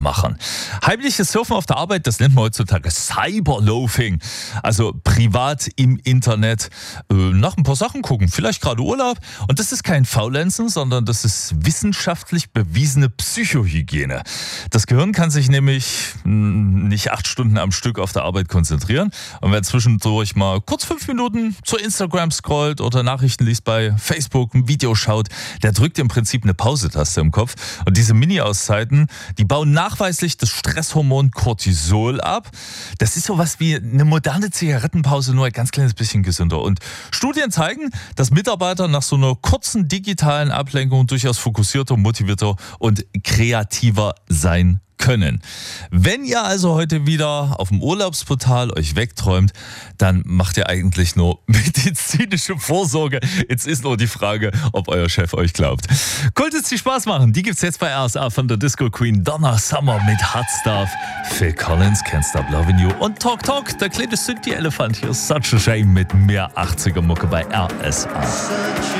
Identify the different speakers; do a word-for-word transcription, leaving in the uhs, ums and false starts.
Speaker 1: machen. Heimliches Surfen auf der Arbeit, das nennt man heutzutage Cyberloafing. Also privat im Internet äh, nach ein paar Sachen gucken, vielleicht gerade Urlaub. Und das ist kein Faulenzen, sondern das ist wissenschaftlich bewiesene Psychohygiene. Das Gehirn kann sich nämlich mh, nicht acht Stunden am Stück auf der Arbeit konzentrieren. Und wer zwischendurch mal kurz fünf Minuten zu Instagram scrollt oder Nachrichten liest bei Facebook, ein Video schaut, der drückt im Prinzip eine Pause-Taste im Kopf. Und diese Mini-Auszeiten, die bauen nach nachweislich das Stresshormon Cortisol ab. Das ist sowas wie eine moderne Zigarettenpause, nur ein ganz kleines bisschen gesünder. Und Studien zeigen, dass Mitarbeiter nach so einer kurzen digitalen Ablenkung durchaus fokussierter, motivierter und kreativer sein können. Wenn ihr also heute wieder auf dem Urlaubsportal euch wegträumt, dann macht ihr eigentlich nur medizinische Vorsorge. Jetzt ist nur die Frage, ob euer Chef euch glaubt. Kultis, die Spaß machen, die gibt's jetzt bei R S A von der Disco Queen Donna Summer mit Hot Stuff. Phil Collins, Can't Stop Loving You und Talk Talk, der kleine Synthie-Elefant hier. Such a Shame mit mehr achtziger Mucke bei R S A.